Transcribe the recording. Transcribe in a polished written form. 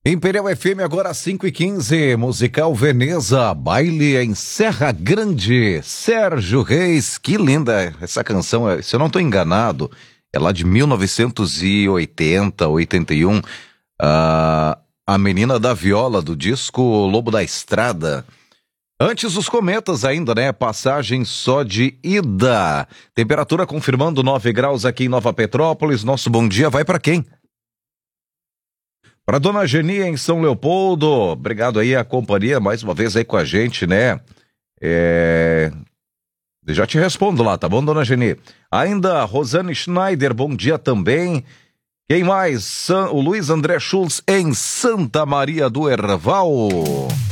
Imperial FM agora 5h15, musical Veneza, baile em Serra Grande, Sérgio Reis, que linda essa canção, se eu não estou enganado, é lá de 1980, 81, a menina da viola do disco Lobo da Estrada. Antes os cometas ainda, né? Passagem só de ida. Temperatura confirmando 9 graus aqui em Nova Petrópolis. Nosso bom dia vai para quem? Para Dona Geni em São Leopoldo. Obrigado aí a companhia mais uma vez aí com a gente, né? Já te respondo lá, tá bom, Dona Geni? Ainda Rosane Schneider, bom dia também. Quem mais? O Luiz André Schultz em Santa Maria do Herval.